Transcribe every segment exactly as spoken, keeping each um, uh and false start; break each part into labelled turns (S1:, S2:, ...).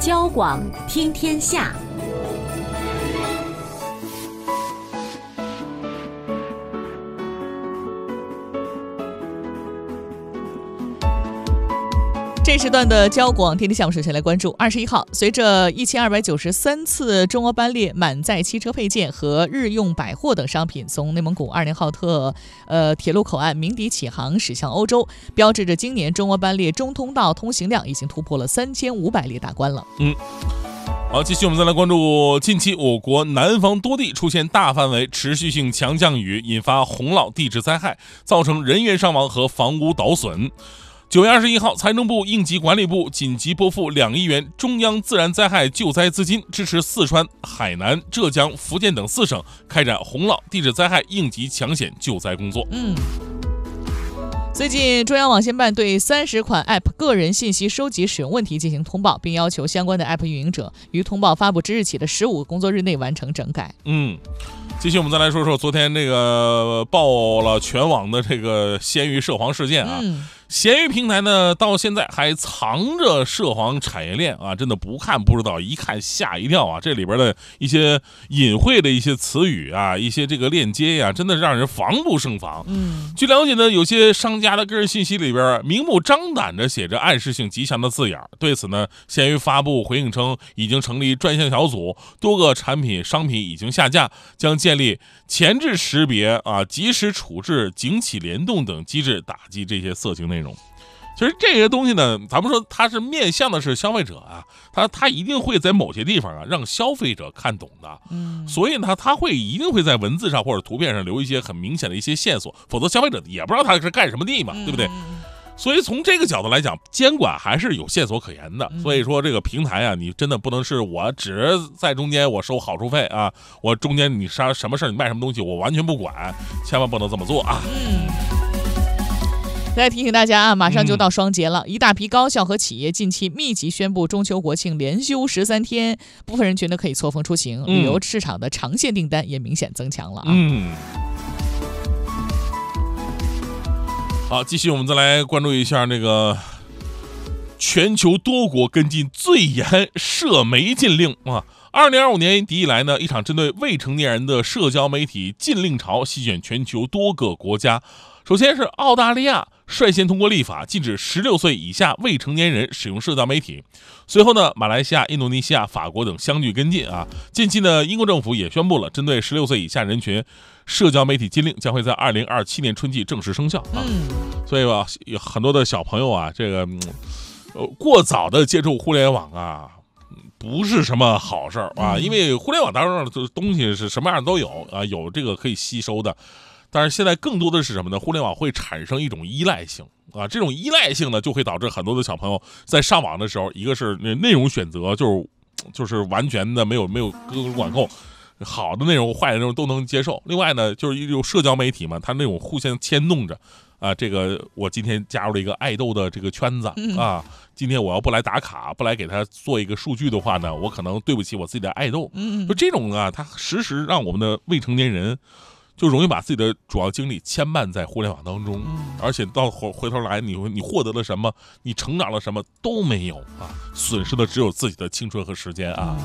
S1: 交广听天下。
S2: 这时段的交广天天项目首先来关注。二十一号，随着一千二百九十三次中欧班列满载汽车配件和日用百货等商品从内蒙古二连浩特呃铁路口岸鸣笛起航驶向欧洲，标志着今年中欧班列中通道通行量已经突破了三千五百列大关了。
S3: 嗯。好，继续我们再来关注，近期我国南方多地出现大范围持续性强降雨，引发洪涝地质灾害，造成人员伤亡和房屋倒损。九月二十一号，财政部应急管理部紧急拨付两亿元中央自然灾害救灾资金，支持四川、海南、浙江、福建等四省开展洪涝地质灾害应急抢险救灾工作。
S2: 嗯。最近，中央网信办对三十款 App 个人信息收集使用问题进行通报，并要求相关的 App 运营者于通报发布之日起的十五个工作日内完成整改。
S3: 嗯，继续我们再来说说昨天这个爆了全网的这个闲鱼涉黄事件啊。
S2: 嗯
S3: 闲鱼平台呢，到现在还藏着涉黄产业链啊，真的不看不知道，一看吓一跳啊！这里边的一些隐晦的一些词语啊，一些这个链接呀、啊，真的让人防不胜防。
S2: 嗯，
S3: 据了解呢，有些商家的个人信息里边明目张胆的写着暗示性极强的字眼。对此呢，闲鱼发布回应称，已经成立专项小组，多个产品商品已经下架，将建立前置识别啊、及时处置、警企联动等机制，打击这些色情内容。其实这些东西呢，咱们说它是面向的是消费者啊，它它一定会在某些地方啊让消费者看懂的，
S2: 嗯，
S3: 所以呢，它会一定会在文字上或者图片上留一些很明显的一些线索，否则消费者也不知道它是干什么地嘛，对不对？所以从这个角度来讲，监管还是有线索可言的。所以说这个平台啊，你真的不能是我只在中间我收好处费啊，我中间你啥什么事儿你卖什么东西我完全不管，千万不能这么做啊。
S2: 嗯。再提醒大家啊，马上就到双节了，嗯、一大批高校和企业近期密集宣布中秋国庆连休十三天，部分人群呢可以错峰出行，
S3: 嗯、
S2: 旅游市场的长线订单也明显增强了啊。
S3: 嗯。好，继续我们再来关注一下那个全球多国跟进最严涉媒禁令啊。二零二五年底以来呢，一场针对未成年人的社交媒体禁令潮席卷全球多个国家。首先是澳大利亚率先通过立法禁止十六岁以下未成年人使用社交媒体。随后呢，马来西亚、印度尼西亚、法国等相继跟进啊。近期呢，英国政府也宣布了针对十六岁以下人群社交媒体禁令将会在二零二七年春季正式生效啊。
S2: 嗯，
S3: 所以吧，有很多的小朋友啊，这个、呃、过早的接触互联网啊，不是什么好事儿啊，因为互联网当中的东西是什么样都有啊，有这个可以吸收的。但是现在更多的是什么呢？互联网会产生一种依赖性啊，这种依赖性呢，就会导致很多的小朋友在上网的时候，一个是内容选择就是就是完全的没有没有各种管控，好的内容、坏的内容都能接受。另外呢，就是有社交媒体嘛，它那种互相牵动着啊。这个我今天加入了一个爱豆的这个圈子啊，今天我要不来打卡，不来给他做一个数据的话呢，我可能对不起我自己的爱豆。就这种啊，它时时让我们的未成年人就容易把自己的主要精力牵绊在互联网当中，而且到回回头来，你你获得了什么，你成长了什么都没有啊，损失的只有自己的青春和时间啊。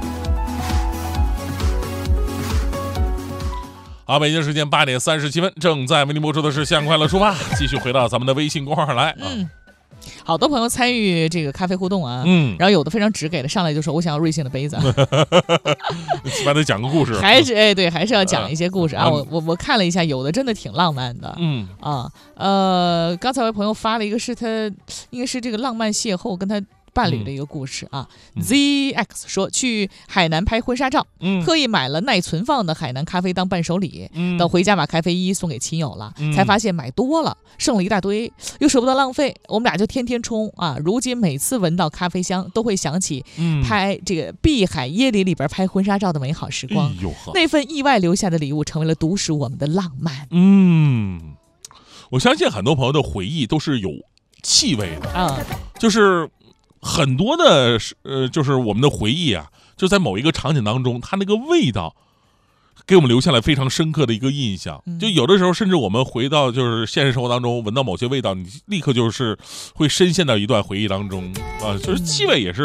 S3: 好，北京时间八点三十七分，正在为您播出的是《向快乐出发》，继续回到咱们的微信公号上来啊。
S2: 嗯，好多朋友参与这个咖啡互动啊，
S3: 嗯，
S2: 然后有的非常直给的，上来就说我想要瑞幸的杯子，
S3: 起码得讲个故事，
S2: 还是哎对，还是要讲一些故事啊。
S3: 啊
S2: 我我我看了一下，有的真的挺浪漫的，
S3: 嗯
S2: 啊呃，刚才有朋友发了一个是他应该是这个浪漫邂逅跟他伴侣的一个故事啊。
S3: 嗯、
S2: Z X 说去海南拍婚纱照，
S3: 嗯，
S2: 特意买了耐存放的海南咖啡当伴手礼，
S3: 嗯，
S2: 等回家把咖啡一一送给亲友了，
S3: 嗯，
S2: 才发现买多了，剩了一大堆，又舍不得浪费，我们俩就天天冲啊。如今每次闻到咖啡香，都会想起拍这个碧海椰林里边拍婚纱照的美好时光，
S3: 哎、
S2: 那份意外留下的礼物，成为了独属我们的浪漫。
S3: 嗯，我相信很多朋友的回忆都是有气味的啊，就是很多的呃，就是我们的回忆啊，就在某一个场景当中，它那个味道给我们留下了非常深刻的一个印象。就有的时候，甚至我们回到就是现实生活当中，闻到某些味道，你立刻就是会深陷到一段回忆当中啊。就是气味也是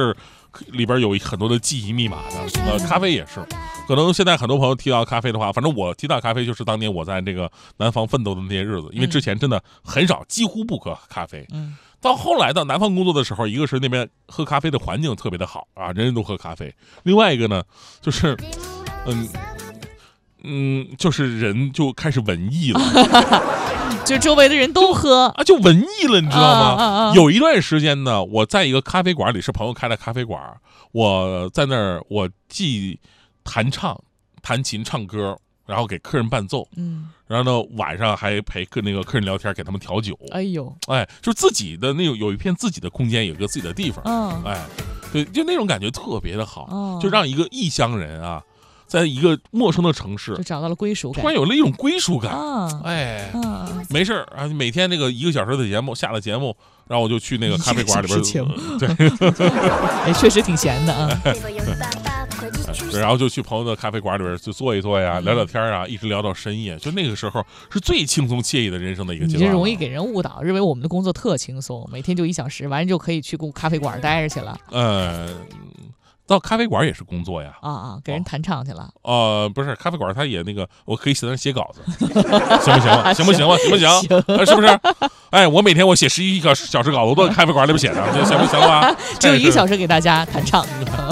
S3: 里边有很多的记忆密码的。呃，咖啡也是，可能现在很多朋友提到咖啡的话，反正我提到咖啡就是当年我在这个南方奋斗的那些日子，因为之前真的很少，几乎不喝咖啡。嗯。到后来到南方工作的时候，一个是那边喝咖啡的环境特别的好啊，人人都喝咖啡。另外一个呢，就是，嗯嗯，就是人就开始文艺了，
S2: 就周围的人都喝
S3: 啊，就文艺了，你知道吗？
S2: 啊啊啊、
S3: 有一段时间呢，我在一个咖啡馆里，是朋友开的咖啡馆，我在那儿，我既弹唱、弹琴、唱歌。然后给客人伴奏，嗯，然后呢，晚上还陪跟那个客人聊天，给他们调酒。
S2: 哎呦，
S3: 哎，就自己的那种有一片自己的空间，有一个自己的地方，嗯，哎，对，就那种感觉特别的好，哦、就让一个异乡人啊，在一个陌生的城市，
S2: 就找到了归属感，
S3: 突然有了一种归属感，
S2: 啊、
S3: 哎，啊、没事啊，每天那个一个小时的节目下了节目，然后我就去那个咖啡馆里边，
S2: 对，哎，确实挺闲的啊。
S3: 然后就去朋友的咖啡馆里边就坐一坐呀，聊聊天啊，一直聊到深夜。就那个时候是最轻松惬意的人生的一个阶段。
S2: 你这容易给人误导，认为我们的工作特轻松，每天就一小时，完了就可以去咖啡馆待着去了。
S3: 呃，到咖啡馆也是工作呀。
S2: 啊啊，给人弹唱去了。
S3: 哦、呃，不是，咖啡馆他也那个，我可以在那写稿子，行不行了？行不行了？行不行？行是不是？哎，我每天我写十一个小时稿子，我都在咖啡馆里边写的，这行不行了吧？
S2: 只有一个小时给大家弹唱。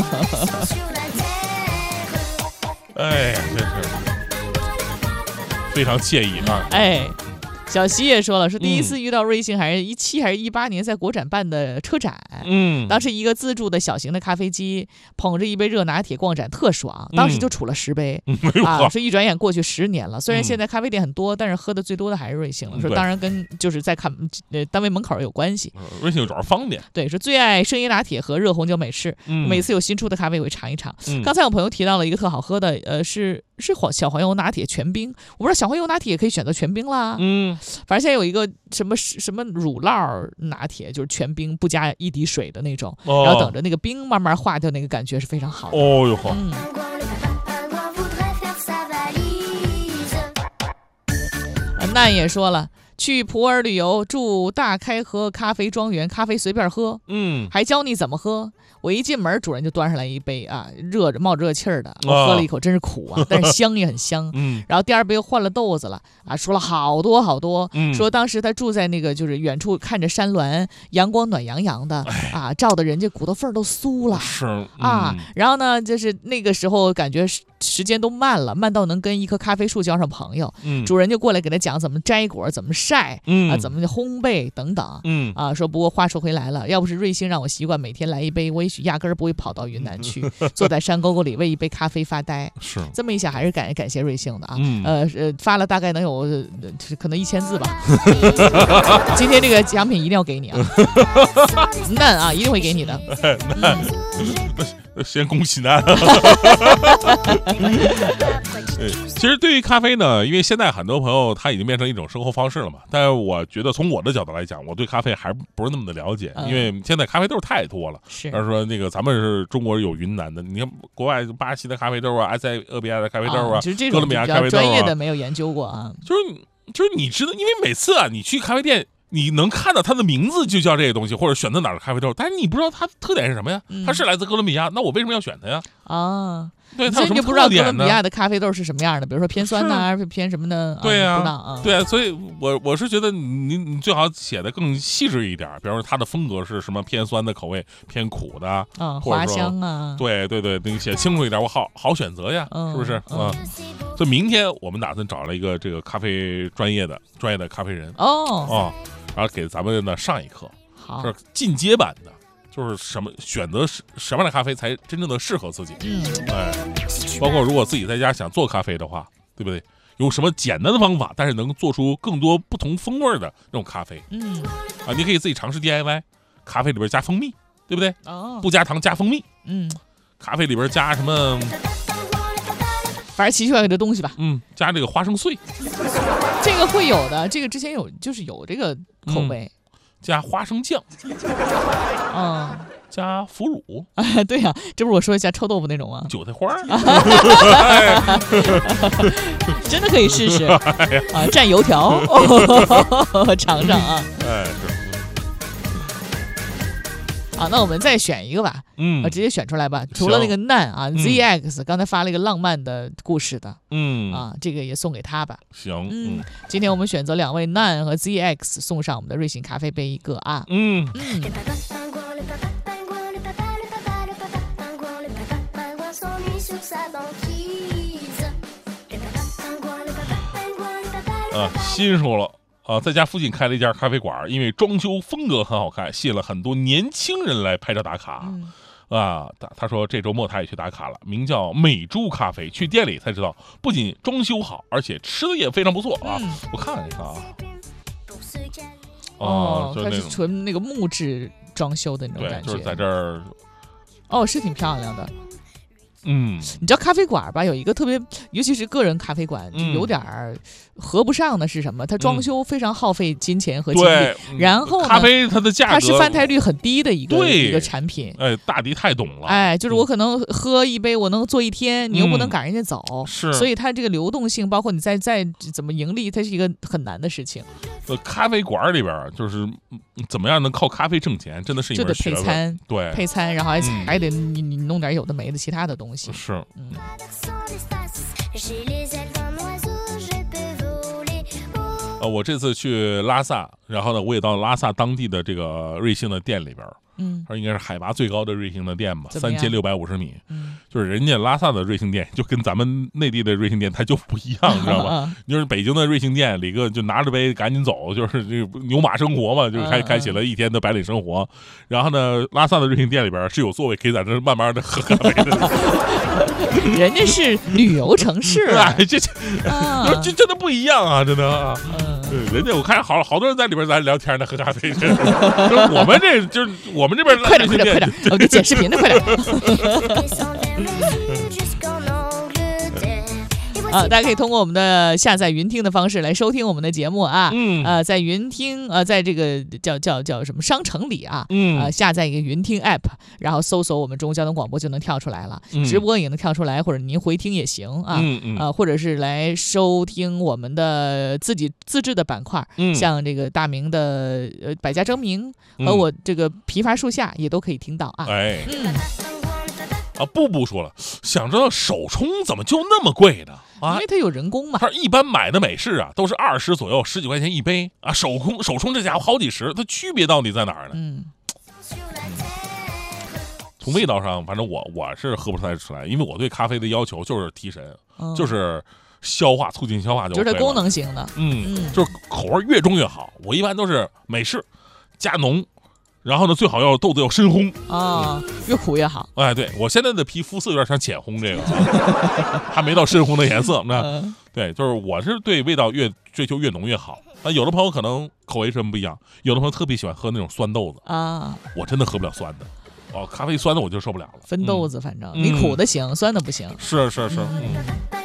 S3: 哎呀，真是非常惬意啊！
S2: 哎，小西也说了，是第一次遇到瑞幸，还是一七还是一八年在国展办的车展。嗯，当时一个自助的小型的咖啡机，捧着一杯热拿铁逛展，特爽。当时就储了十杯、嗯、啊！说一转眼过去十年了，虽然现在咖啡店很多，但是喝的最多的还是瑞幸了。说当然跟就是在看呃单位门口有关系。
S3: 瑞幸主要方便。对，
S2: 说最爱生椰拿铁和热红酒美式，嗯、每次有新出的咖啡我会尝一尝。嗯、刚才有朋友提到了一个特好喝的，呃，是是黄小黄油拿铁全冰，我不知道小黄油拿铁也可以选择全冰啦。嗯，反正现在有一个什么什么乳酪拿铁，就是全冰不加一滴水的那种，哦、然后等着那个冰慢慢化掉，那个感觉是非常好的。
S3: 哦哟呵。
S2: 嗯。那也说了。去普洱旅游，住大开河咖啡庄园，咖啡随便喝，嗯，还教你怎么喝。我一进门，主人就端上来一杯啊，热着冒着热气儿的，我喝了一口，真是苦啊，但是香也很香。嗯，然后第二杯又换了豆子了啊，说了好多好多，嗯、说当时他住在那个就是远处看着山峦，阳光暖洋洋的啊，照的人家骨头缝都酥了，
S3: 是、嗯、
S2: 啊。然后呢，就是那个时候感觉时间都慢了，慢到能跟一棵咖啡树交上朋友。嗯，主人就过来给他讲怎么摘果，怎么晒，嗯啊，怎么烘焙等等，嗯啊，说不过话说回来了，要不是瑞幸让我习惯每天来一杯，我也许压根儿不会跑到云南去，坐在山沟沟里为一杯咖啡发呆。
S3: 是这
S2: 么一想，还是感感谢瑞幸的啊，嗯、呃呃，发了大概能有、呃、可能一千字吧。今天这个奖品一定要给你啊，嫩啊，一定会给你的。
S3: 嫩。先恭喜呢。其实对于咖啡呢，因为现在很多朋友他已经变成一种生活方式了嘛，但是我觉得从我的角度来讲，我对咖啡还不是那么的了解，因为现在咖啡豆太多了。
S2: 是，
S3: 要说那个咱们是中国有云南的，你看国外巴西的咖啡豆啊，埃塞俄比亚的咖啡豆啊，
S2: 其实这
S3: 哥伦比亚咖啡豆啊，
S2: 专业的没有研究过啊。
S3: 就是就是你知道，因为每次啊，你去咖啡店。你能看到它的名字就叫这些东西，或者选择哪儿的咖啡豆，但是你不知道它特点是什么呀？嗯、它是来自哥伦比亚，那我为什么要选它呀？
S2: 啊，
S3: 对，它有什么特点呢？
S2: 你不知道哥伦比亚的咖啡豆是什么样的，比如说偏酸呐、啊，偏什么的？
S3: 对呀、
S2: 啊，不知道啊。
S3: 对啊，所以我我是觉得你你最好写的更细致一点，比方说它的风格是什么偏酸的口味，偏苦的
S2: 啊，花香啊。
S3: 对对对，你写清楚一点，我好好选择呀，
S2: 嗯、
S3: 是不是？嗯。所以明天我们打算找了一个这个咖啡专业的专业的咖啡人
S2: 哦
S3: 哦。然后给咱们呢上一课，
S2: 好，
S3: 是进阶版的，就是什么选择什么样的咖啡才真正的适合自己。嗯，哎，包括如果自己在家想做咖啡的话，对不对？有什么简单的方法，但是能做出更多不同风味的那种咖啡。
S2: 嗯，
S3: 啊，你可以自己尝试 D I Y， 咖啡里边加蜂蜜，对不对？
S2: 哦，
S3: 不加糖加蜂蜜。
S2: 嗯，
S3: 咖啡里边加什么？
S2: 反正奇奇怪怪的东西吧。
S3: 嗯，加这个花生碎。
S2: 这个会有的，这个之前有，就是有这个口味，
S3: 嗯、加花生酱，
S2: 嗯，
S3: 加腐乳，
S2: 哎，对呀、啊，这不是我说加臭豆腐那种吗？
S3: 韭菜花，
S2: 真的可以试试啊！蘸油条，哦、尝尝啊！
S3: 哎，是。
S2: 啊，那我们再选一个吧，
S3: 嗯
S2: 啊，直接选出来吧。除了那个难啊、
S3: 嗯、
S2: ，Z X 刚才发了一个浪漫的故事的，
S3: 嗯
S2: 啊，这个也送给他吧。
S3: 行，
S2: 嗯，今天我们选择两位难和 Z X 送上我们的瑞幸咖啡杯一个啊。
S3: 嗯
S2: 嗯。
S3: 啊，新说了啊，在家附近开了一家咖啡馆，因为装修风格很好看，吸引了很多年轻人来拍照打卡。
S2: 嗯
S3: 啊，他他说这周末他也去打卡了，名叫美珠咖啡，去店里才知道，不仅装修好，而且吃的也非常不错啊。
S2: 嗯、
S3: 我看了一看啊，
S2: 哦，
S3: 就
S2: 它是纯那个木质装修的那种感觉，
S3: 对，就是在这儿，
S2: 哦，是挺漂亮的。
S3: 嗯，
S2: 你知道咖啡馆吧？有一个特别，尤其是个人咖啡馆，
S3: 嗯、
S2: 有点儿合不上的是什么？它装修非常耗费金钱和精力，
S3: 嗯、
S2: 然后呢，
S3: 咖啡它的价格
S2: 它是翻台率很低的一个一个产品。
S3: 哎，大迪太懂了。
S2: 哎，就是我可能喝一杯，我能做一天，你又不能赶人家走，
S3: 嗯、是，
S2: 所以它这个流动性，包括你再再怎么盈利，它是一个很难的事情。
S3: 呃，咖啡馆里边就是怎么样能靠咖啡挣钱，真的是一门学问。
S2: 就得配餐，
S3: 对，
S2: 配餐，然后还、
S3: 嗯、
S2: 还得你你弄点有的没的其他的东西。
S3: 是，
S2: 嗯。
S3: 呃，我这次去拉萨，然后呢，我也到拉萨当地的这个瑞幸的店里边，
S2: 嗯，
S3: 它应该是海拔最高的瑞幸的店吧，三千六百五十米，
S2: 嗯，
S3: 就是人家拉萨的瑞幸店就跟咱们内地的瑞幸店它就不一样，你知道吗？就是北京的瑞幸店，李哥就拿着杯赶紧走，就是这个牛马生活嘛，就开开启了一天的白领生活。然后呢，拉萨的瑞幸店里边是有座位可以在这慢慢的喝咖啡的。
S2: 人家是旅游城市，
S3: 哎，这这、
S2: 啊、
S3: 这真的不一样啊，真的啊。
S2: 嗯，
S3: 对，人家我看好好多人在里边咱聊天呢，喝咖啡。就是我们这就是我们这边
S2: 快点快点快点，我给剪视频的快点。啊，大家可以通过我们的下载云听的方式来收听我们的节目啊。
S3: 嗯，
S2: 呃，在云听呃，在这个叫叫叫什么商城里啊，
S3: 嗯，
S2: 呃，下载一个云听 app， 然后搜索我们中国交通广播就能跳出来了，
S3: 嗯、
S2: 直播也能跳出来，或者您回听也行啊。
S3: 嗯嗯，
S2: 呃，或者是来收听我们的自己自制的板块，
S3: 嗯，
S2: 像这个大明的呃百家争鸣和我这个枇杷树下也都可以听到啊。
S3: 哎，
S2: 嗯。
S3: 啊，布布说了，想知道手冲怎么就那么贵呢？啊，
S2: 因为它有人工嘛。
S3: 他一般买的美式啊，都是二十左右，十几块钱一杯啊。手冲手冲这家伙好几十，它区别到底在哪儿呢？
S2: 嗯，
S3: 从味道上，反正我我是喝不太出来，因为我对咖啡的要求就是提神，
S2: 嗯、
S3: 就是消化，促进消化就 OK 了。
S2: 就是它功能型的，
S3: 嗯，嗯就是口味越重越好。我一般都是美式加浓。然后呢，最好要豆子要深烘
S2: 啊，越苦越好。
S3: 哎，对我现在的皮肤色有点像浅烘，这个还没到深烘的颜色。那、嗯、对，就是我是对味道越追求越浓越好。那有的朋友可能口味真不一样，有的朋友特别喜欢喝那种酸豆子
S2: 啊，我
S3: 真的喝不了酸的。哦，咖啡酸的我就受不了了。
S2: 分豆子，反正、
S3: 嗯、
S2: 你苦的行，酸的不行。
S3: 是是是。
S2: 嗯
S3: 嗯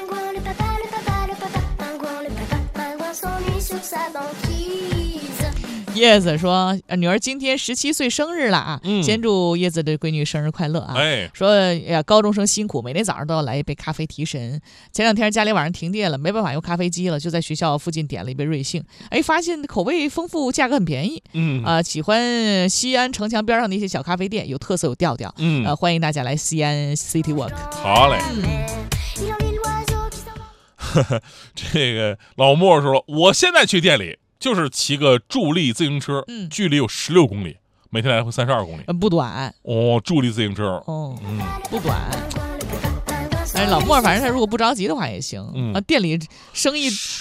S2: 叶子说：“女儿今天十七岁生日了啊！
S3: 嗯、
S2: 先祝叶子的闺女生日快乐啊！
S3: 哎，
S2: 说呀，高中生辛苦，每天早上都要来一杯咖啡提神。前两天家里晚上停电了，没办法用咖啡机了，就在学校附近点了一杯瑞幸。哎，发现口味丰富，价格很便宜。
S3: 嗯
S2: 啊、呃，喜欢西安城墙边上的一些小咖啡店，有特色有调调。
S3: 嗯，
S2: 呃，欢迎大家来西安 City Walk。
S3: 好嘞。
S2: 嗯、
S3: 这个老莫说，我现在去店里。”就是骑个助力自行车，
S2: 嗯，
S3: 距离有十六公里，每天来回三十二公里，
S2: 不短
S3: 哦。助力自行车，
S2: 哦，
S3: 嗯，
S2: 不短。哎，老莫，反正他如果不着急的话也行。
S3: 嗯、
S2: 啊，店里生意